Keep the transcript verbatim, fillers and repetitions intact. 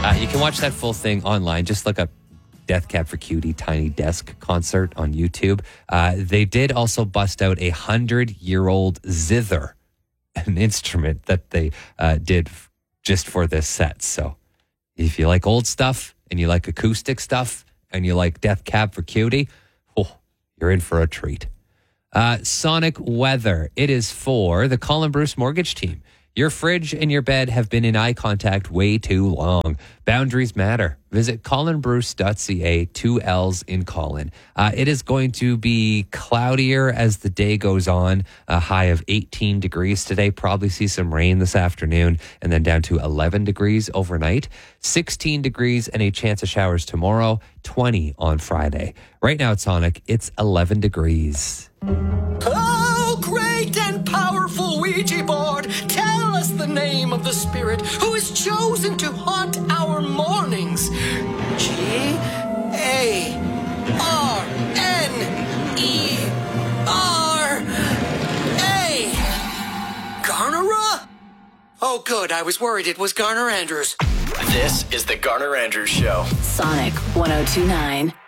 Uh, you can watch that full thing online. Just look up Death Cab for Cutie Tiny Desk concert on YouTube. Uh, they did also bust out a hundred-year-old zither, an instrument that they uh, did f- just for this set. So if you like old stuff and you like acoustic stuff and you like Death Cab for Cutie, oh, you're in for a treat. Uh, Sonic weather. It is for the Colin Bruce Mortgage Team. Your fridge and your bed have been in eye contact way too long. Boundaries matter. Visit colin bruce dot c a, two L's in Colin. Uh, it is going to be cloudier as the day goes on. A high of eighteen degrees today. Probably see some rain this afternoon, and then down to eleven degrees overnight. sixteen degrees and a chance of showers tomorrow. twenty on Friday. Right now at Sonic, it's eleven degrees. Oh, great and powerful Ouija board, tell us the name of the spirit who is chosen to haunt our mornings. G A R N E R A. Garnera? Oh, good. I was worried it was Garner Andrews. This is the Garner Andrews Show. Sonic one oh two point nine.